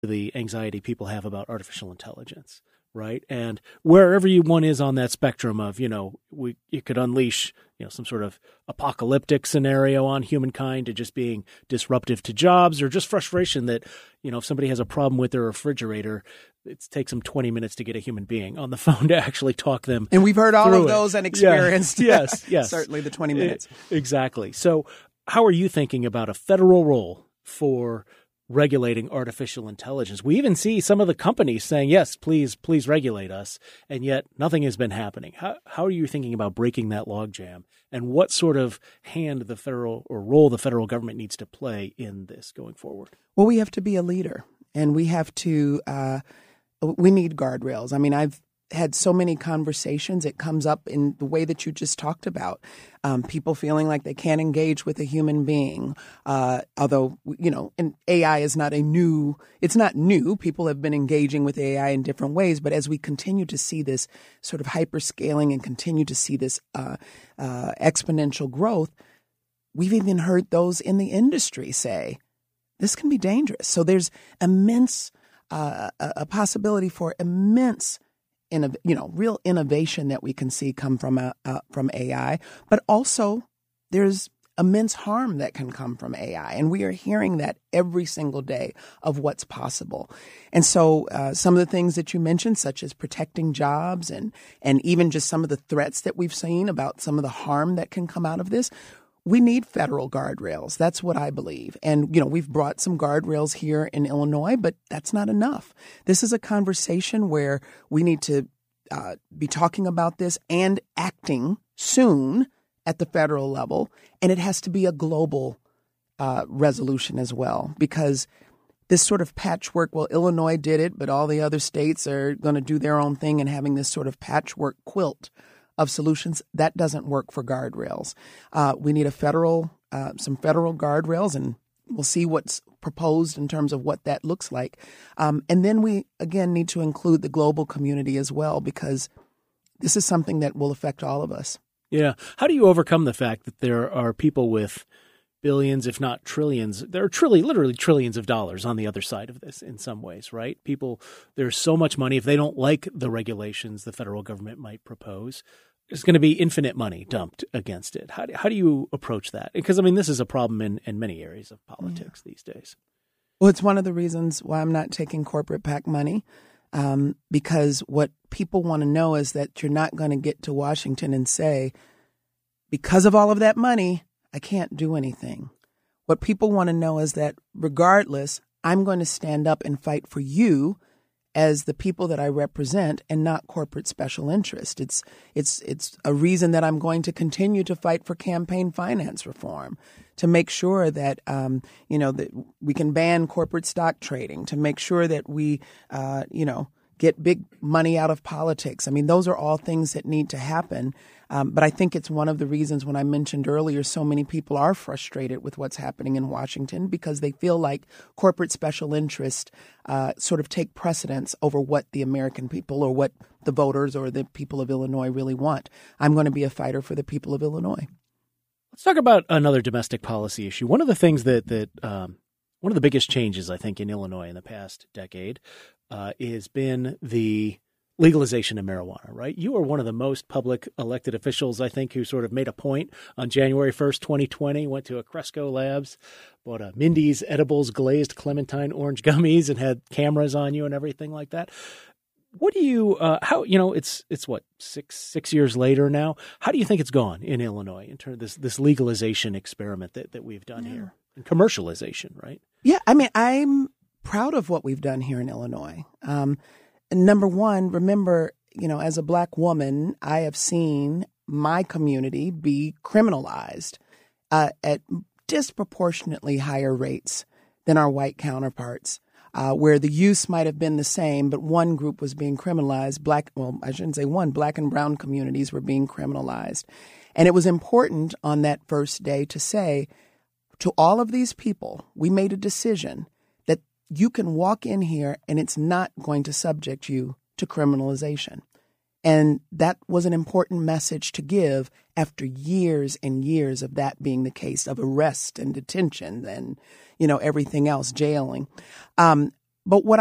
the anxiety people have about artificial intelligence, right? And wherever one is on that spectrum of, it could unleash, some sort of apocalyptic scenario on humankind to just being disruptive to jobs, or just frustration that, if somebody has a problem with their refrigerator, it takes them 20 minutes to get a human being on the phone to actually talk them. And we've heard all of those and experienced. Yes. Certainly the 20 minutes. Exactly. So how are you thinking about a federal role for regulating artificial intelligence? We even see some of the companies saying, yes, please regulate us, and yet nothing has been happening. How are you thinking about breaking that logjam, and what sort of hand the federal or role the federal government needs to play in this going forward? Well, we have to be a leader, and we have to we need guardrails. I mean, I've had so many conversations. It comes up in the way that you just talked about, people feeling like they can't engage with a human being. Although, and AI is it's not new. People have been engaging with AI in different ways. But as we continue to see this sort of hyperscaling and continue to see this exponential growth, we've even heard those in the industry say, this can be dangerous. So there's immense, a possibility for immense real innovation that we can see come from AI, but also there's immense harm that can come from AI. And we are hearing that every single day of what's possible. And so some of the things that you mentioned, such as protecting jobs and even just some of the threats that we've seen about some of the harm that can come out of this, we need federal guardrails. That's what I believe. And, we've brought some guardrails here in Illinois, but that's not enough. This is a conversation where we need to be talking about this and acting soon at the federal level. And it has to be a global resolution as well, because this sort of patchwork, well, Illinois did it, but all the other states are going to do their own thing, and having this sort of patchwork quilt of solutions, that doesn't work for guardrails. We need some federal guardrails, and we'll see what's proposed in terms of what that looks like. And then we, again, need to include the global community as well, because this is something that will affect all of us. Yeah. How do you overcome the fact that there are people with billions, if not trillions, there are literally trillions of dollars on the other side of this in some ways, right? There's so much money. If they don't like the regulations the federal government might propose, there's going to be infinite money dumped against it. How do you approach that? Because, this is a problem in many areas of politics these days. Well, it's one of the reasons why I'm not taking corporate PAC money, because what people want to know is that you're not going to get to Washington and say, because of all of that money, I can't do anything. What people want to know is that regardless, I'm going to stand up and fight for you as the people that I represent, and not corporate special interest. It's a reason that I'm going to continue to fight for campaign finance reform, to make sure that that we can ban corporate stock trading, to make sure that we get big money out of politics. Those are all things that need to happen. But I think it's one of the reasons, when I mentioned earlier, so many people are frustrated with what's happening in Washington, because they feel like corporate special interest sort of take precedence over what the American people, or what the voters or the people of Illinois really want. I'm going to be a fighter for the people of Illinois. Let's talk about another domestic policy issue. One of the things that one of the biggest changes, I think, in Illinois in the past decade has been the legalization of marijuana, right? You are one of the most public elected officials, I think, who sort of made a point on January 1st, 2020, went to a Cresco Labs, bought a Mindy's Edibles glazed clementine orange gummies, and had cameras on you and everything like that. What do you, it's what, six years later now? How do you think it's gone in Illinois in terms of this legalization experiment that we've done here, and commercialization, right? Yeah, I'm proud of what we've done here in Illinois. Number one, remember, as a Black woman, I have seen my community be criminalized at disproportionately higher rates than our white counterparts, where the use might have been the same, but one group was being criminalized. Black and brown communities were being criminalized. And it was important on that first day to say to all of these people, we made a decision that you can walk in here and it's not going to subject you to criminalization. And that was an important message to give after years and years of that being the case, of arrest and detention and, everything else, jailing. But what